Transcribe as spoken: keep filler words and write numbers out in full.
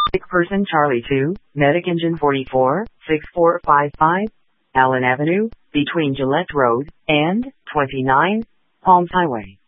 McPherson Charlie two, Medic Engine forty-four, six four five five, Allen Avenue, between Gillette Road and twenty-nine, Palms Highway.